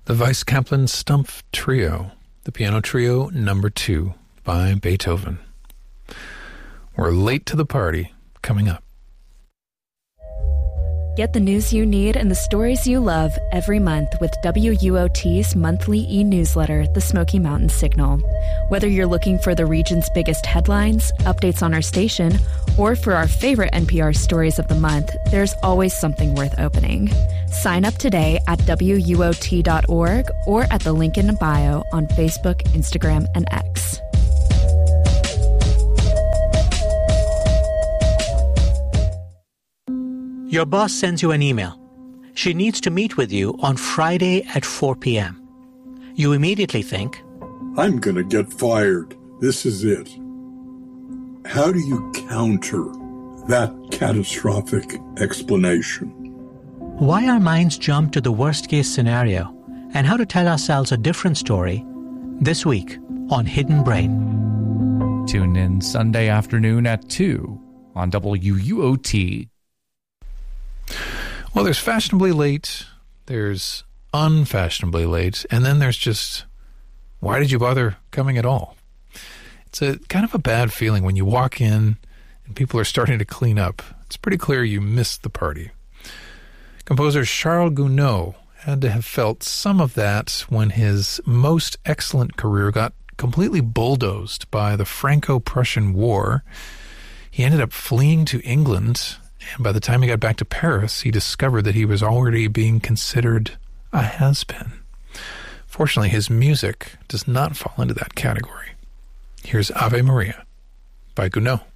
The Weiss-Kaplan Stumpf Trio, the Piano Trio No. 2 by Beethoven. We're late to the party, coming up. Get the news you need and the stories you love every month with WUOT's monthly e-newsletter, The Smoky Mountain Signal. Whether you're looking for the region's biggest headlines, updates on our station, or for our favorite NPR stories of the month, there's always something worth opening. Sign up today at WUOT.org or at the link in the bio on Facebook, Instagram, and X. Your boss sends you an email. She needs to meet with you on Friday at 4 p.m. You immediately think, I'm going to get fired. This is it. How do you counter that catastrophic explanation? why our minds jump to the worst-case scenario and how to tell ourselves a different story this week on Hidden Brain. Tune in Sunday afternoon at 2 on WUOT. Well, there's fashionably late, there's unfashionably late, and then there's just, why did you bother coming at all? It's a kind of a bad feeling when you walk in and people are starting to clean up. It's pretty clear you missed the party. Composer Charles Gounod had to have felt some of that when his most excellent career got completely bulldozed by the Franco-Prussian War. He ended up fleeing to England, and by the time he got back to Paris, he discovered that he was already being considered a has-been. Fortunately, his music does not fall into that category. Here's Ave Maria by Gounod.